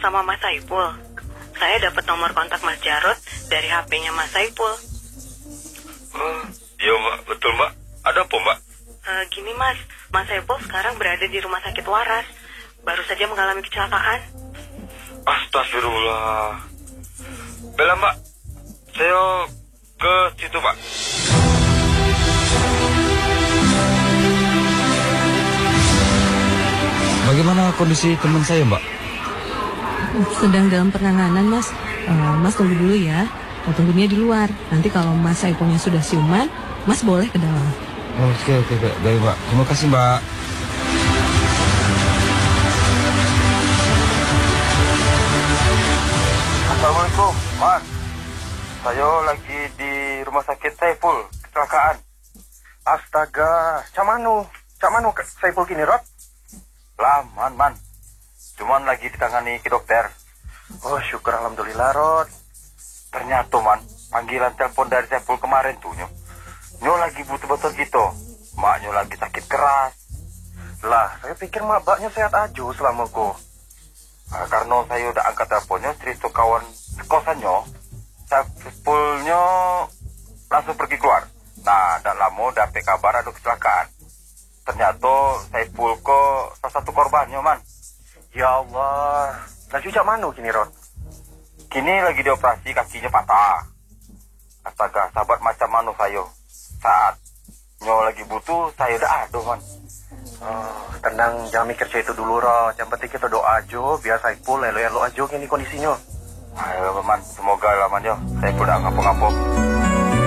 sama Mas Saipul. Saya dapat nomor kontak Mas Jarod dari HP-nya Mas Saipul. Iya Mbak, betul Mbak. Ada apa Mbak? Gini Mas Saipul sekarang berada di rumah sakit Waras. Baru saja mengalami kecelakaan. Astagfirullah. Bella Mbak, saya ke situ Mbak. Bagaimana kondisi teman saya, Mbak? Sedang dalam penanganan, Mas. Mas tunggu dulu ya. Tunggunya di luar. Nanti kalau Mas Saipulnya sudah siuman, Mas boleh ke dalam. Oke, baik Mbak. Terima kasih Mbak. Assalamualaikum, Mas. Saya lagi di rumah sakit Saipul, kecelakaan. Astaga, cak manu Saipul kini, Rod? Laman, Man. Cuman lagi ditangani ke dokter. Oh, syukur alhamdulillah, Rod. Ternyata, Man, panggilan telepon dari Saipul kemarin tuh, Nyo lagi butuh betul gitu. Maknya lagi sakit keras. Lah, saya pikir mbaknya sehat aja selama kok. Nah, karena saya udah angkat teleponnya, cerita kawan sekosannya, Saipulnya langsung pergi keluar. Nah, tak lama dapet kabar ada kecelakaan. Ternyata Saipul kok salah satu korbannya, Man. Ya Allah. Laju cak manu kini, Rod? Kini lagi dioperasi, kakinya patah. Astaga, sahabat macam manu saya. Saat Nyo lagi butuh, saya udah ada, Man. Oh, tenang, jangan mikir itu dulu, Rod. Yang penting kita doa aja, biar Saipul elo aja kini kondisinya. Ayo, Man, semoga lah, Man, yo. Saipul udah ngapung-ngapung.